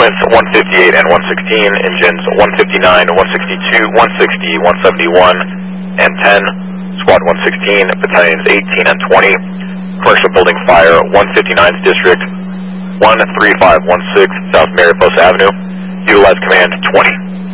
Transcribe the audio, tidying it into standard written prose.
Sequence 158 and 116, engines 159, 162, 160, 171, and 10. Squad 116, battalions 18 and 20. Commercial building fire, 159th District, 13516 South Mariposa Avenue. Utilize command 20.